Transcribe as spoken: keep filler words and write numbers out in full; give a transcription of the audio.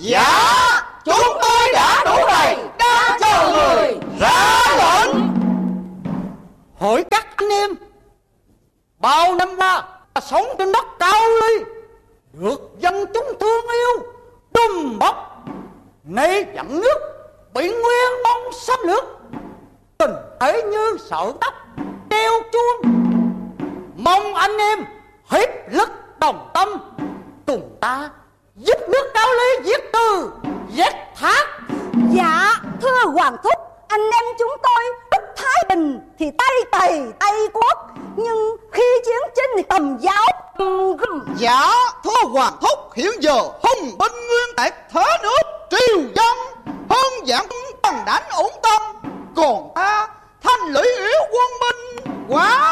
Dạ, chúng tôi đã đủ đầy, đang chờ người ra lệnh. Hỏi các anh em, bao năm qua sống trên đất Cao Ly, được dân chúng thương yêu, đùm bọc, nay dẫn nước bị Nguyên Mông xâm lược, tình thế như sợ tóc đeo chuông. Mong anh em hiệp lực đồng tâm, cùng ta giúp nước Cao Ly diệt từ giết thác. Dạ thưa Hoàng thúc, anh em chúng tôi lúc thái bình thì tay tày tay quốc, nhưng khi chiến tranh thì tầm giáo. Dạ thưa Hoàng thúc, hiện giờ hùng binh nguyên tạc thế nước, triều dân hơn dạng bằng đánh ổn tâm, còn ta thanh lũy yếu quân binh quá